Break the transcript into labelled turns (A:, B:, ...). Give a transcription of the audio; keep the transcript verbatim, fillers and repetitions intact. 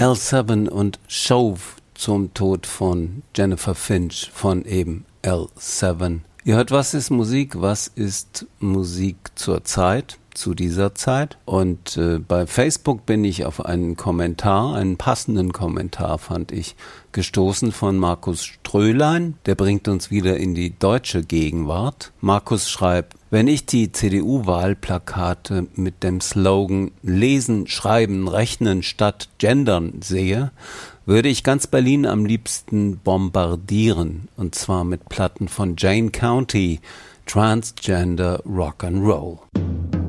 A: L sieben und Chauve zum Tod von Jennifer Finch von eben L sieben. Ihr hört, was ist Musik? Was ist Musik zur Zeit, zu dieser Zeit? Und äh, bei Facebook bin ich auf einen Kommentar, einen passenden Kommentar fand ich, gestoßen von Markus Strölein. Der bringt uns wieder in die deutsche Gegenwart. Markus schreibt: Wenn ich die C D U-Wahlplakate mit dem Slogan Lesen, Schreiben, Rechnen statt Gendern sehe, würde ich ganz Berlin am liebsten bombardieren. Und zwar mit Platten von Jane County, Transgender Rock'n'Roll.